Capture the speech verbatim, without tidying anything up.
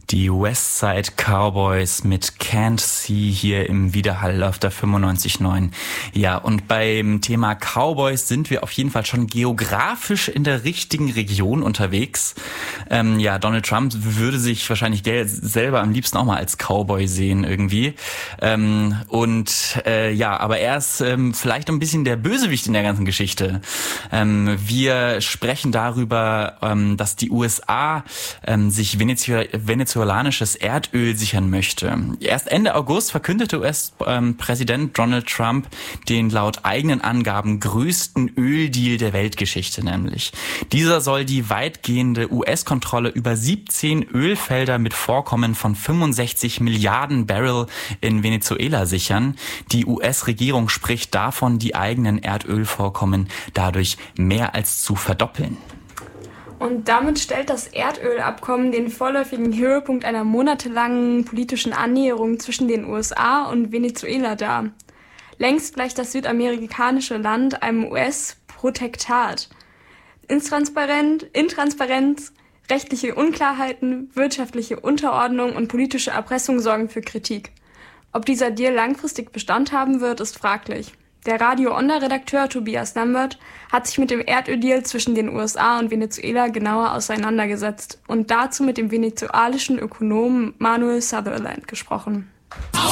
Die Westside Cowboys mit Can't See hier im Widerhall auf der fünfundneunzig Komma neun. Ja, und beim Thema Cowboys sind wir auf jeden Fall schon geografisch in der richtigen Region unterwegs. Ähm, ja, Donald Trump würde sich wahrscheinlich gel- selber am liebsten auch mal als Cowboy sehen irgendwie. Ähm, und äh, ja, aber er ist ähm, vielleicht ein bisschen der Bösewicht in der ganzen Geschichte. Ähm, wir sprechen darüber, ähm, dass die U S A ähm, sich Venezuela, Venezuela venezolanisches Erdöl sichern möchte. Erst Ende August verkündete U S-Präsident Donald Trump den laut eigenen Angaben größten Öldeal der Weltgeschichte nämlich. Dieser soll die weitgehende U S-Kontrolle über siebzehn Ölfelder mit Vorkommen von fünfundsechzig Milliarden Barrel in Venezuela sichern. Die U S-Regierung spricht davon, die eigenen Erdölvorkommen dadurch mehr als zu verdoppeln. Und damit stellt das Erdölabkommen den vorläufigen Höhepunkt einer monatelangen politischen Annäherung zwischen den U S A und Venezuela dar. Längst gleicht das südamerikanische Land einem U S-Protektat. Intransparent, Intransparenz, rechtliche Unklarheiten, wirtschaftliche Unterordnung und politische Erpressung sorgen für Kritik. Ob dieser Deal langfristig Bestand haben wird, ist fraglich. Der Radio-Onda-Redakteur Tobias Lambert hat sich mit dem Erdöldeal zwischen den U S A und Venezuela genauer auseinandergesetzt und dazu mit dem venezuelischen Ökonomen Manuel Sutherland gesprochen.